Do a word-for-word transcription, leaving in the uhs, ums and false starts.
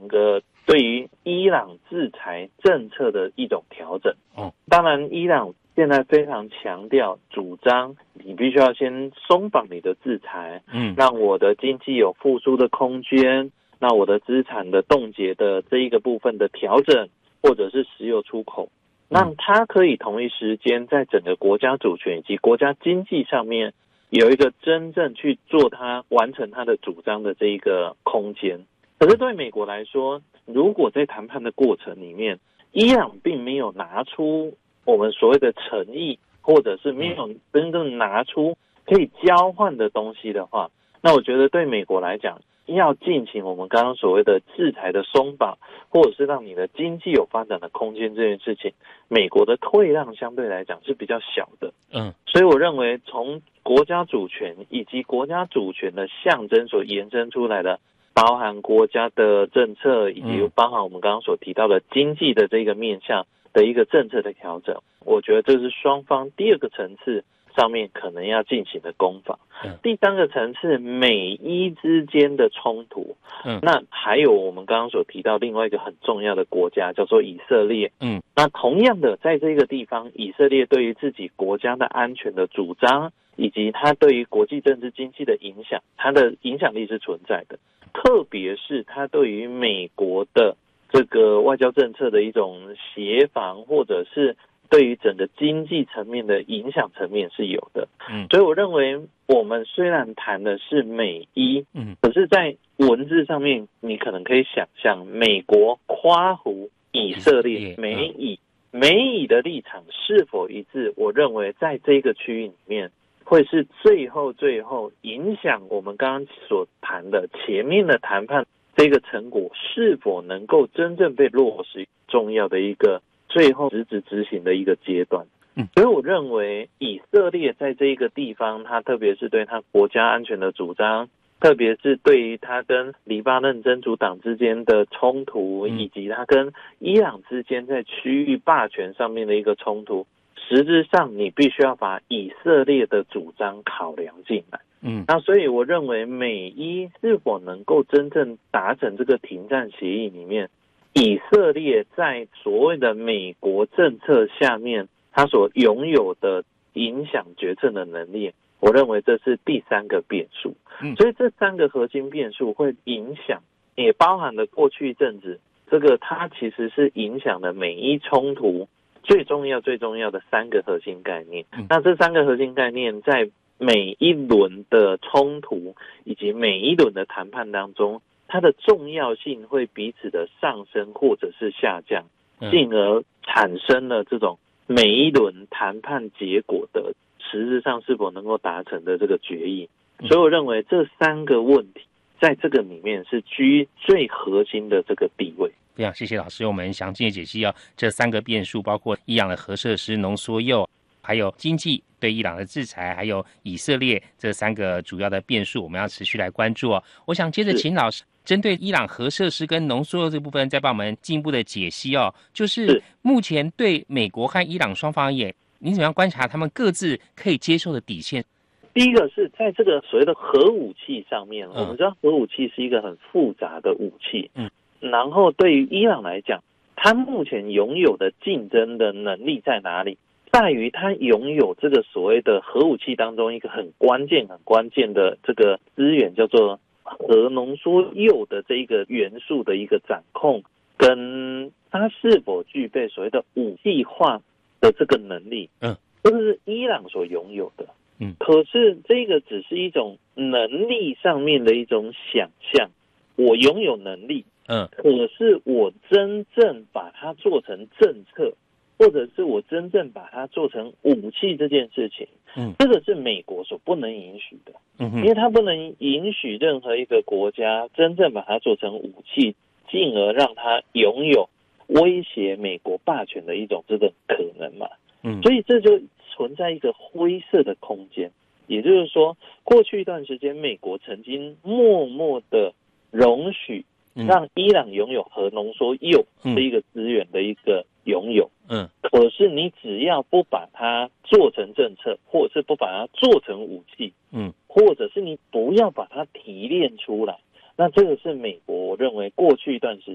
整个对于伊朗制裁政策的一种调整。 哦， 当然，伊朗现在非常强调主张，你必须要先松绑你的制裁， 嗯， 让我的经济有复苏的空间，那我的资产的冻结的这一个部分的调整，或者是石油出口，让它可以同一时间在整个国家主权以及国家经济上面有一个真正去做它完成它的主张的这一个空间。可是对美国来说，如果在谈判的过程里面，伊朗并没有拿出我们所谓的诚意，或者是没有真正拿出可以交换的东西的话，那我觉得对美国来讲，要进行我们刚刚所谓的制裁的松绑，或者是让你的经济有发展的空间这件事情，美国的退让相对来讲是比较小的。 嗯， 所以我认为从国家主权以及国家主权的象征所延伸出来的，包含国家的政策，以及包含我们刚刚所提到的经济的这个面向的一个政策的调整，我觉得这是双方第二个层次上面可能要进行的攻防。 嗯， 第三个层次，美伊之间的冲突。 嗯， 那还有我们刚刚所提到另外一个很重要的国家叫做以色列。 嗯， 那同样的，在这个地方，以色列对于自己国家的安全的主张，以及它对于国际政治经济的影响，它的影响力是存在的。特别是它对于美国的这个外交政策的一种协防，或者是对于整个经济层面的影响层面是有的。 嗯， 所以我认为我们虽然谈的是美伊， 嗯， 可是在文字上面，你可能可以想象美国夸胡以色列，美以美以的立场是否一致？我认为在这个区域里面，会是最后最后影响我们刚刚所谈的前面的谈判这个成果是否能够真正被落实重要的一个最后实质执行的一个阶段。 嗯， 所以我认为以色列在这一个地方，它特别是对它国家安全的主张，特别是对于它跟黎巴嫩真主党之间的冲突，以及它跟伊朗之间在区域霸权上面的一个冲突，实质上你必须要把以色列的主张考量进来。 嗯， 那所以我认为美伊是否能够真正达成这个停战协议里面，以色列在所谓的美国政策下面它所拥有的影响决策的能力，我认为这是第三个变数。 嗯， 所以这三个核心变数会影响，也包含了过去一阵子这个它其实是影响了美伊冲突最重要最重要的三个核心概念。 嗯， 那这三个核心概念在每一轮的冲突以及每一轮的谈判当中，它的重要性会彼此的上升或者是下降，进而产生了这种每一轮谈判结果的实质上是否能够达成的这个决议。所以我认为这三个问题在这个里面是居最核心的这个地位。 非常谢谢老师我们详尽的解析哦，这三个变数包括伊朗的核设施浓缩铀，还有经济对伊朗的制裁，还有以色列这三个主要的变数，我们要持续来关注哦。我想接着请老师针对伊朗核设施跟浓缩铀这部分再帮我们进一步的解析哦。就是目前对美国和伊朗双方而言，你怎么样观察他们各自可以接受的底线？ 第一个是在这个所谓的核武器上面， 嗯、 我们知道核武器是一个很复杂的武器， 嗯， 然后对于伊朗来讲，它目前拥有的竞争的能力在哪里？在于它拥有这个所谓的核武器当中一个很关键很关键的这个资源，叫做核浓缩铀的这一个元素的一个掌控，跟它是否具备所谓的武器化的这个能力， 嗯， 这是伊朗所拥有的。 嗯， 可是这个只是一种能力上面的一种想象，我拥有能力， 嗯， 可是我真正把它做成政策，或者是我真正把它做成武器这件事情， 嗯， 这个是美国所不能允许的， 嗯哼， 因为它不能允许任何一个国家真正把它做成武器，进而让它拥有威胁美国霸权的一种这个可能嘛， 嗯， 所以这就存在一个灰色的空间。也就是说，过去一段时间，美国曾经默默的容许让伊朗拥有核浓缩铀这一个资源的一个拥有， 嗯， 可是你只要不把它做成政策，或者是不把它做成武器， 嗯， 或者是你不要把它提炼出来，那这个是美国我认为过去一段时